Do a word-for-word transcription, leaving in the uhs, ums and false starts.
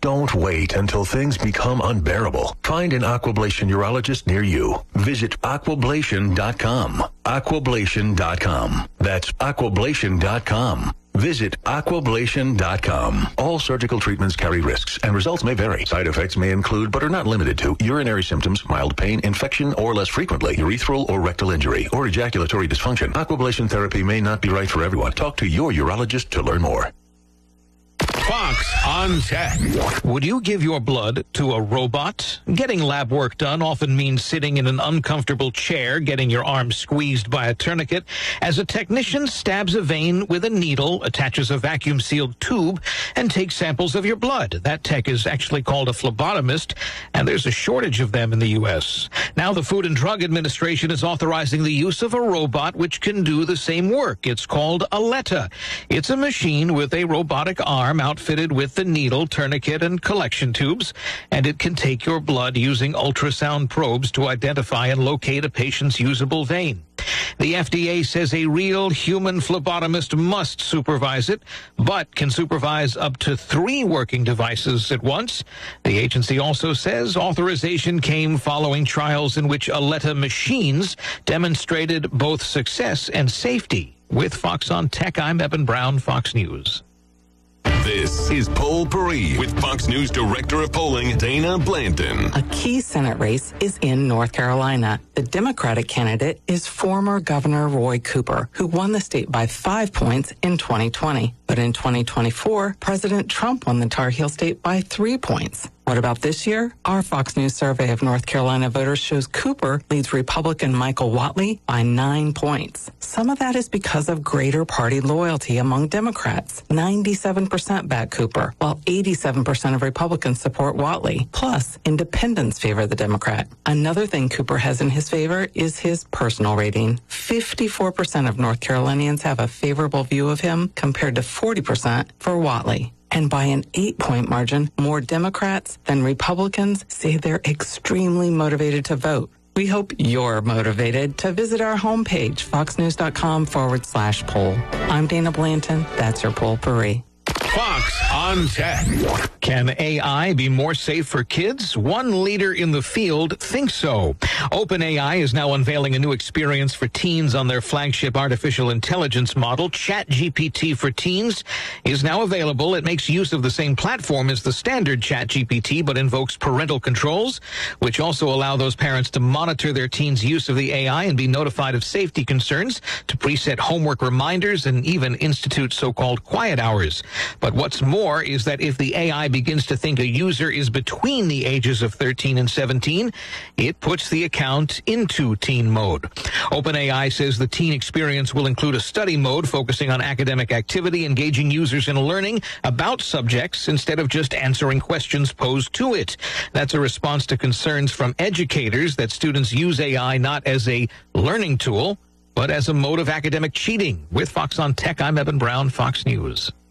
Don't wait until things become unbearable. Find an Aquablation urologist near you. Visit aquablation dot com. aquablation dot com. That's aquablation dot com. Visit aquablation dot com. All surgical treatments carry risks, and results may vary. Side effects may include, but are not limited to, urinary symptoms, mild pain, infection, or less frequently, urethral or rectal injury, or ejaculatory dysfunction. Aquablation therapy may not be right for everyone. Talk to your urologist to learn more. Fox on Tech. Would you give your blood to a robot? Getting lab work done often means sitting in an uncomfortable chair, getting your arm squeezed by a tourniquet, as a technician stabs a vein with a needle, attaches a vacuum-sealed tube, and takes samples of your blood. That tech is actually called a phlebotomist, and there's a shortage of them in the U S. Now the Food and Drug Administration is authorizing the use of a robot which can do the same work. It's called Aletta. It's a machine with a robotic arm outfitted with the needle, tourniquet, and collection tubes, and it can take your blood using ultrasound probes to identify and locate a patient's usable vein. The F D A says a real human phlebotomist must supervise it, but can supervise up to three working devices at once. The agency also says authorization came following trials in which Aletta machines demonstrated both success and safety. With Fox on Tech, I'm Eben Brown, Fox News. This is Poll Paris with Fox News Director of Polling, Dana Blanton. A key Senate race is in North Carolina. The Democratic candidate is former Governor Roy Cooper, who won the state by five points in twenty twenty. But in twenty twenty-four, President Trump won the Tar Heel state by three points. What about this year? Our Fox News survey of North Carolina voters shows Cooper leads Republican Michael Whatley by nine points. Some of that is because of greater party loyalty among Democrats. ninety-seven percent back Cooper, while eighty-seven percent of Republicans support Whatley. Plus, independents favor the Democrat. Another thing Cooper has in his favor is his personal rating. fifty-four percent of North Carolinians have a favorable view of him compared to forty percent for Whatley. And by an eight-point margin, more Democrats than Republicans say they're extremely motivated to vote. We hope you're motivated to visit our homepage, foxnews.com forward slash poll. I'm Dana Blanton. That's your Poll Paris. Fox on Tech. Can A I be more safe for kids? One leader in the field thinks so. OpenAI is now unveiling a new experience for teens on their flagship artificial intelligence model. ChatGPT for Teens is now available. It makes use of the same platform as the standard ChatGPT, but invokes parental controls, which also allow those parents to monitor their teens' use of the A I and be notified of safety concerns, to preset homework reminders, and even institute so-called quiet hours. But what's more is that if the A I begins to think a user is between the ages of thirteen and seventeen, it puts the account into teen mode. OpenAI says the teen experience will include a study mode focusing on academic activity, engaging users in learning about subjects instead of just answering questions posed to it. That's a response to concerns from educators that students use A I not as a learning tool, but as a mode of academic cheating. With Fox on Tech, I'm Eben Brown, Fox News.